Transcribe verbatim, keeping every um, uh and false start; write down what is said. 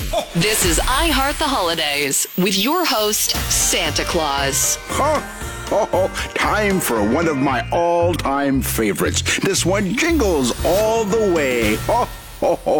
This is I Heart the Holidays with your host, Santa Claus. Oh, time for one of my all-time favorites. This one jingles all the way. Oh, oh, oh.